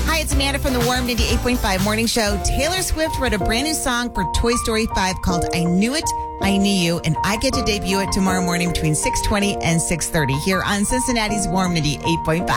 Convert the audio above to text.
Hi, it's Amanda from the Warm 98.5 Morning Show. Taylor Swift wrote a brand new song for Toy Story 5 called I Knew It, I Knew You, and I get to debut it tomorrow morning between 6:20 and 6:30 here on Cincinnati's Warm 98.5.